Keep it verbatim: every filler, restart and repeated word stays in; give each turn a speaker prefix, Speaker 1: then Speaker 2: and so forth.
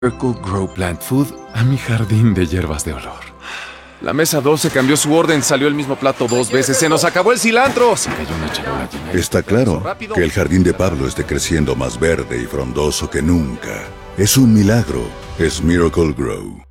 Speaker 1: Miracle Grow Plant Food a mi jardín de hierbas de olor. La mesa doce cambió su orden, salió el mismo plato dos veces, se nos acabó el cilantro. Se cayó una charola llena de-
Speaker 2: Está claro que el jardín de Pablo esté creciendo más verde y frondoso que nunca. Es un milagro. Es Miracle Grow.